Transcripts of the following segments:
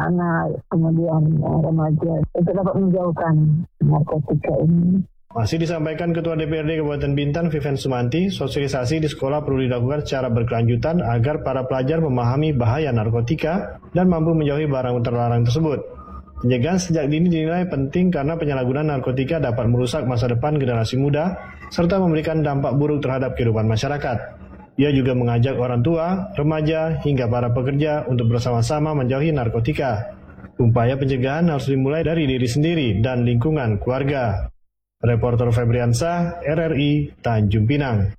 anak, kemudian remaja itu dapat menjauhkan narkotika ini. Masih disampaikan Ketua DPRD Kabupaten Bintan, Vivian Sumanti, sosialisasi di sekolah perlu dilakukan secara berkelanjutan agar para pelajar memahami bahaya narkotika dan mampu menjauhi barang terlarang tersebut. Pencegahan sejak dini dinilai penting karena penyalahgunaan narkotika dapat merusak masa depan generasi muda serta memberikan dampak buruk terhadap kehidupan masyarakat. Ia juga mengajak orang tua, remaja, hingga para pekerja untuk bersama-sama menjauhi narkotika. Upaya pencegahan harus dimulai dari diri sendiri dan lingkungan keluarga. Reporter Febriansah, RRI, Tanjung Pinang.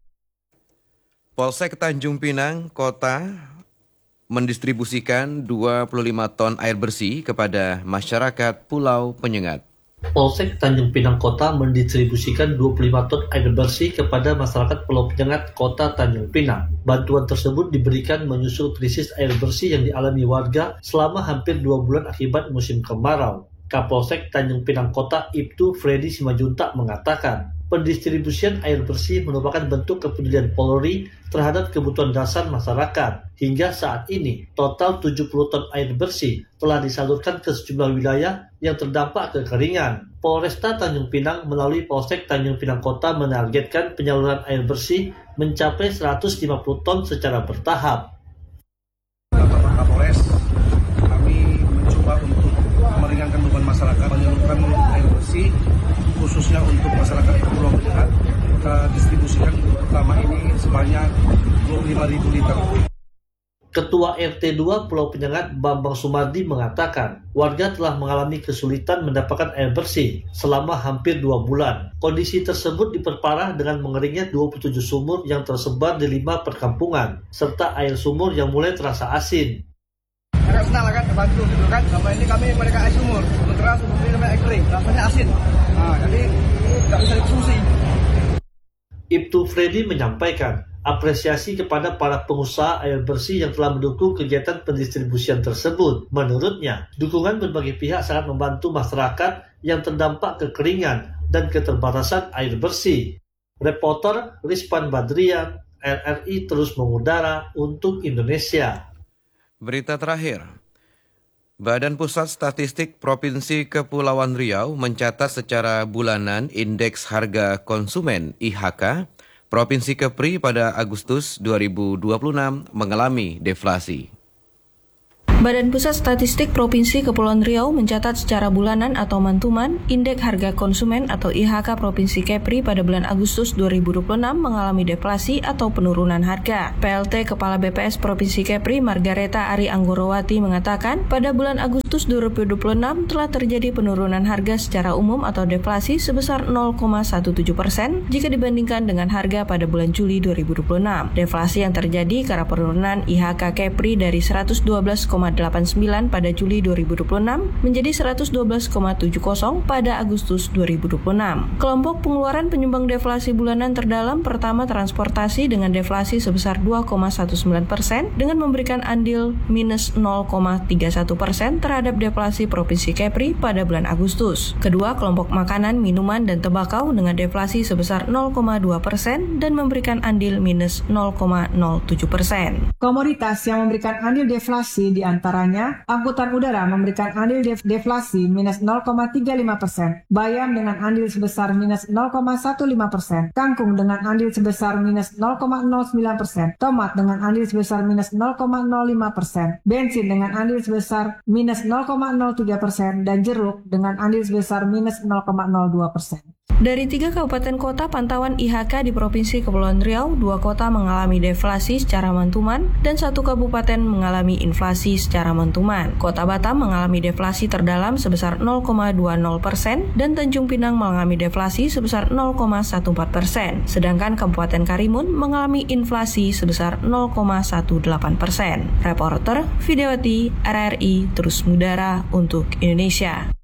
Polsek Tanjung Pinang, Kota, mendistribusikan 25 ton air bersih kepada masyarakat Pulau Penyengat. Polsek Tanjung Pinang Kota mendistribusikan 25 ton air bersih kepada masyarakat Pulau Penyengat, Kota Tanjung Pinang. Bantuan tersebut diberikan menyusul krisis air bersih yang dialami warga selama hampir 2 bulan akibat musim kemarau. Kapolsek Tanjung Pinang Kota Ibtu Freddy Simajuntak mengatakan, pendistribusian air bersih merupakan bentuk kepedulian Polri terhadap kebutuhan dasar masyarakat. Hingga saat ini, total 70 ton air bersih telah disalurkan ke sejumlah wilayah yang terdampak kekeringan. Polresta Tanjung Pinang melalui Polsek Tanjung Pinang Kota menargetkan penyaluran air bersih mencapai 150 ton secara bertahap. Bapak Kapolres, kami mencoba untuk meringankan beban masyarakat, menyalurkan air bersih khususnya untuk masyarakat Pulau Penyengat. Kita distribusikan pertama ini sebanyak 25.000 liter. Ketua RT 2 Pulau Penyengat Bambang Sumardi mengatakan, warga telah mengalami kesulitan mendapatkan air bersih selama hampir 2 bulan. Kondisi tersebut diperparah dengan mengeringnya 27 sumur yang tersebar di 5 perkampungan, serta air sumur yang mulai terasa asin. Agak senang lah kan, terbantu gitu kan. Selama ini kami mereka air sumur, sementara sumur ini namanya air kering, rasanya asin. Jadi tidak bisa dikonsumsi. Ibtu Freddy menyampaikan apresiasi kepada para pengusaha air bersih yang telah mendukung kegiatan pendistribusian tersebut. Menurutnya, dukungan berbagai pihak sangat membantu masyarakat yang terdampak kekeringan dan keterbatasan air bersih. Reporter Rizpan Badrian, RRI terus mengudara untuk Indonesia. Berita terakhir, Badan Pusat Statistik Provinsi Kepulauan Riau mencatat secara bulanan Indeks Harga Konsumen (IHK) Provinsi Kepri pada Agustus 2026 mengalami deflasi. Badan Pusat Statistik Provinsi Kepulauan Riau mencatat secara bulanan atau mantuman, Indeks Harga Konsumen atau IHK Provinsi Kepri pada bulan Agustus 2026 mengalami deflasi atau penurunan harga. PLT Kepala BPS Provinsi Kepri Margareta Ari Anggorowati mengatakan, pada bulan Agustus 2026 telah terjadi penurunan harga secara umum atau deflasi sebesar 0,17% jika dibandingkan dengan harga pada bulan Juli 2026. Deflasi yang terjadi karena penurunan IHK Kepri dari 112,89 pada Juli 2026 menjadi 112,70 pada Agustus 2026. Kelompok pengeluaran penyumbang deflasi bulanan terdalam pertama transportasi dengan deflasi sebesar 2,19% dengan memberikan andil minus 0,31% terhadap deflasi Provinsi Kepri pada bulan Agustus. Kedua, kelompok makanan, minuman, dan tembakau dengan deflasi sebesar 0,2% dan memberikan andil minus 0,07%. Komoditas yang memberikan andil deflasi di antaranya, angkutan udara memberikan andil deflasi minus 0,35%, bayam dengan andil sebesar minus 0,15%, kangkung dengan andil sebesar minus 0,09%, tomat dengan andil sebesar minus 0,05%, bensin dengan andil sebesar minus 0,03%, dan jeruk dengan andil sebesar minus 0,02%. Dari 3 kabupaten kota pantauan IHK di Provinsi Kepulauan Riau, 2 kota mengalami deflasi secara mantuman dan 1 kabupaten mengalami inflasi secara mantuman. Kota Batam mengalami deflasi terdalam sebesar 0,20% dan Tanjung Pinang mengalami deflasi sebesar 0,14%. Sedangkan Kabupaten Karimun mengalami inflasi sebesar 0,18%. Reporter Videowati, RRI terus mengudara untuk Indonesia.